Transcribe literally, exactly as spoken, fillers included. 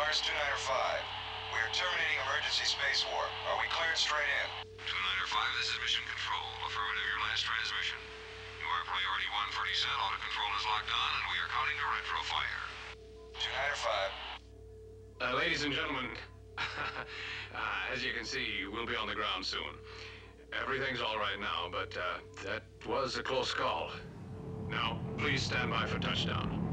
Mars two niner five. We are terminating emergency space warp. Are we cleared straight in? two niner five, this is Mission Control. Affirmative, your last transmission. You are priority one for descent. Auto control is locked on, and we are counting to retro fire. two niner five. Uh, ladies and gentlemen, uh, as you can see, we'll be on the ground soon. Everything's all right now, but uh, that was a close call. Now, please stand by for touchdown.